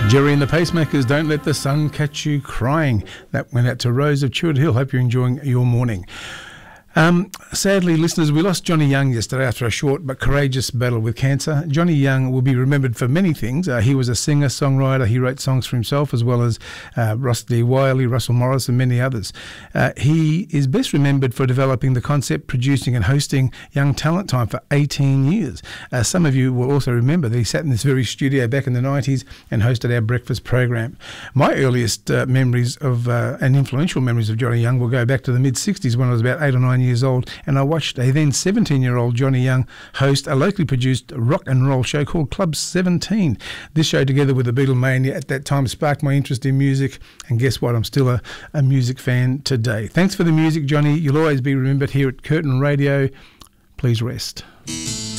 Jerry and the Pacemakers, Don't Let the Sun Catch You Crying. That went out to Rose of Chewett Hill. Hope you're enjoying your morning. Sadly, listeners, we lost Johnny Young yesterday after a short but courageous battle with cancer. Johnny Young will be remembered for many things. He was a singer, songwriter. He wrote songs for himself as well as Rusty Wiley, Russell Morris and many others. He is best remembered for developing the concept, producing and hosting Young Talent Time for 18 years. Some of you will also remember that he sat in this very studio back in the 90s and hosted our breakfast program. My earliest memories of and influential memories of Johnny Young will go back to the mid-60s when I was about 8 or 9 years old, and I watched a then 17-year-old Johnny Young host a locally produced rock and roll show called Club 17. This show, together with the Beatlemania at that time, sparked my interest in music, and guess what? I'm still a music fan today. Thanks for the music, Johnny. You'll always be remembered here at Curtin Radio. Please rest.